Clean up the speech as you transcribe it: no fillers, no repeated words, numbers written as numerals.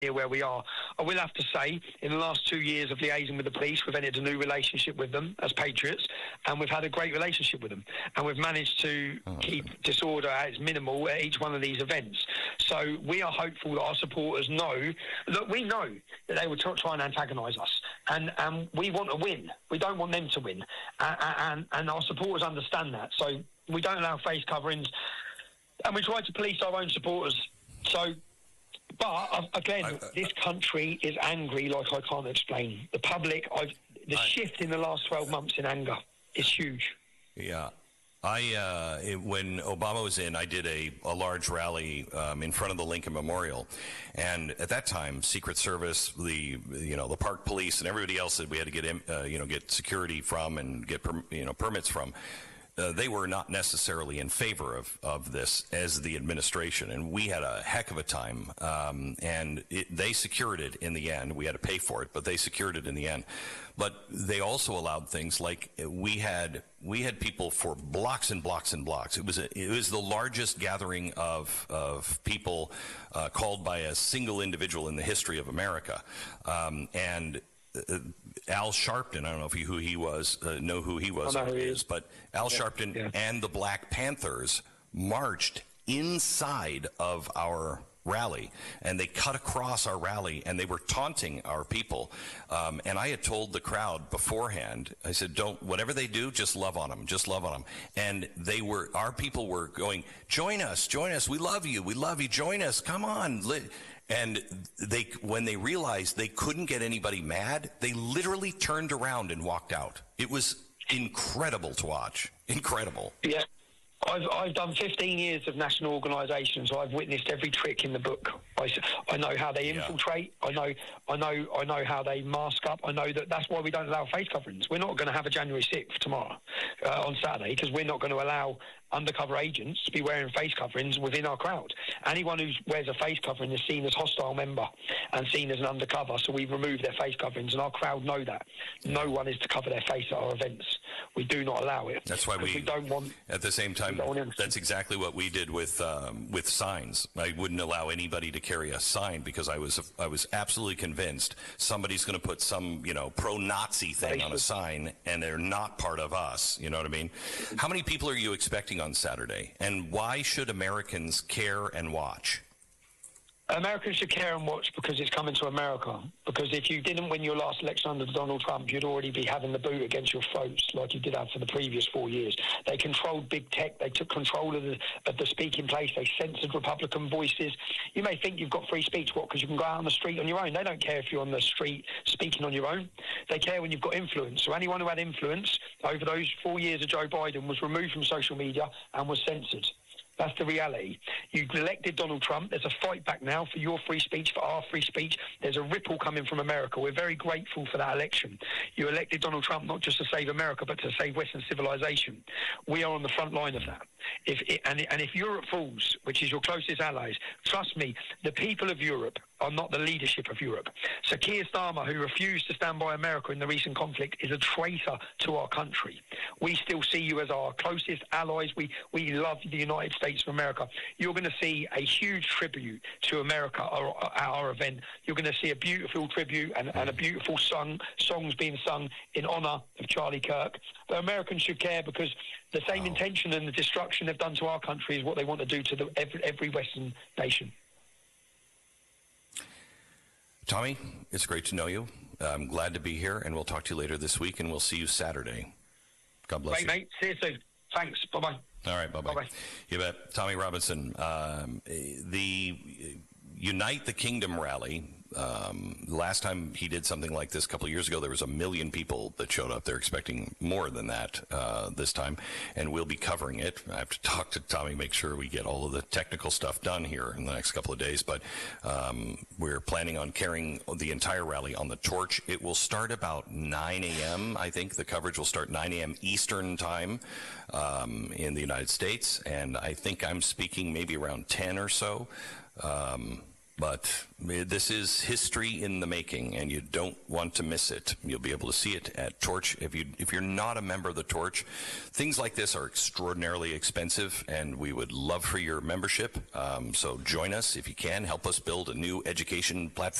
where we are. I will have to say, in the last 2 years of liaising with the police, we've entered a new relationship with them as patriots, and we've had a great relationship with them. And we've managed to keep disorder as minimal at each one of these events. So we are hopeful that our supporters know, look, we know that they will try and antagonise us. And we want to win. We don't want them to win. And our supporters understand that. So we don't allow face coverings. And we try to police our own supporters. So... But, again, this country is angry like I can't explain. The public, the shift in the last 12 months in anger is huge. Yeah. When Obama was in, I did a large rally in front of the Lincoln Memorial, and at that time, Secret Service, the park police, and everybody else that we had to get security from and get permits from. They were not necessarily in favor of this as the administration, and we had a heck of a time. And they secured it in the end. We had to pay for it, but they secured it in the end. But they also allowed things like we had people for blocks and blocks and blocks. It was the largest gathering of people called by a single individual in the history of America, and. Al Sharpton, I don't know if know who he was or is, but Al Sharpton and the Black Panthers marched inside of our rally, and they cut across our rally, and they were taunting our people. And I had told the crowd beforehand, I said, whatever they do, just love on them, And our people were going, join us, we love you, join us, come on. And when they realized they couldn't get anybody mad, they literally turned around and walked out. It was incredible to watch. Incredible. Yeah. I've done 15 years of national organisation, so I've witnessed every trick in the book. I know how they infiltrate. I know how they mask up. I know that's why we don't allow face coverings. We're not going to have a January 6th tomorrow on Saturday, because we're not going to allow undercover agents to be wearing face coverings within our crowd. Anyone who wears a face covering is seen as hostile member and seen as an undercover, so we've removed their face coverings, and our crowd know that. No one is to cover their face at our events. We do not allow it. That's why we don't want... At the same time, that's exactly what we did with signs. I wouldn't allow anybody to carry a sign because I was absolutely convinced somebody's going to put some, pro-Nazi thing on a sign, and they're not part of us. You know what I mean? How many people are you expecting on Saturday, and why should Americans care and watch? Americans should care and watch because it's coming to America. Because if you didn't win your last election under Donald Trump, you'd already be having the boot against your throats like you did have for the previous 4 years. They controlled big tech. They took control of the speaking place. They censored Republican voices. You may think you've got free speech, because you can go out on the street on your own. They don't care if you're on the street speaking on your own. They care when you've got influence. So anyone who had influence over those 4 years of Joe Biden was removed from social media and was censored. That's the reality. You elected Donald Trump. There's a fight back now for your free speech, for our free speech. There's a ripple coming from America. We're very grateful for that election. You elected Donald Trump not just to save America, but to save Western civilization. We are on the front line of that. If Europe falls, which is your closest allies, trust me, the people of Europe are not the leadership of Europe. So Keir Starmer, who refused to stand by America in the recent conflict, is a traitor to our country. We still see you as our closest allies. We love the United States of America. You're going to see a huge tribute to America at our event. You're going to see a beautiful tribute and a beautiful songs being sung in honour of Charlie Kirk. But Americans should care because the same intention and the destruction they've done to our country is what they want to do to every Western nation. Tommy, it's great to know you. I'm glad to be here, and we'll talk to you later this week, and we'll see you Saturday. God bless you. Mate. See you soon. Thanks. Bye-bye. All right, bye-bye. Bye-bye. You bet. Tommy Robinson, the Unite the Kingdom rally, last time he did something like this a couple of years ago, there was 1 million people that showed up. They're expecting more than that this time, and we'll be covering it. I have to talk to Tommy, make sure we get all of the technical stuff done here in the next couple of days, but we're planning on carrying the entire rally on the torch. It will start about 9 a.m., I think. The coverage will start 9 a.m. Eastern time in the United States, and I think I'm speaking maybe around 10 or so. But this is history in the making, and you don't want to miss it. You'll be able to see it at Torch. If you're not a member of the Torch, things like this are extraordinarily expensive, and we would love for your membership. So join us if you can. Help us build a new education platform